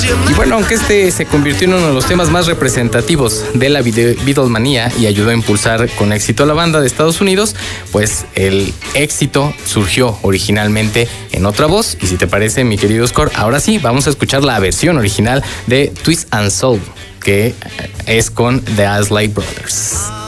Y bueno, aunque este se convirtió en uno de los temas más representativos de la Beatlemanía y ayudó a impulsar con éxito a la banda de Estados Unidos, pues el éxito surgió originalmente en otra voz. Y si te parece, mi querido Score, ahora sí, vamos a escuchar la versión original de Twist and Shout, que es con The Isley Brothers.